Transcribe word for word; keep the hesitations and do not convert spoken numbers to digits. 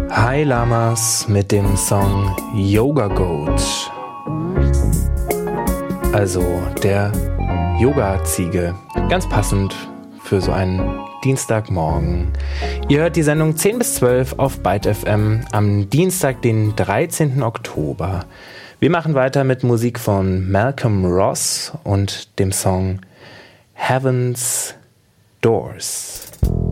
Hi Lamas mit dem Song Yoga Goat. Also der Yoga-Ziege. Ganz passend für so einen Dienstagmorgen. Ihr hört die Sendung zehn bis zwölf auf Byte F M am Dienstag, den dreizehnten Oktober. Wir machen weiter mit Musik von Malcolm Ross und dem Song Heaven's Doors.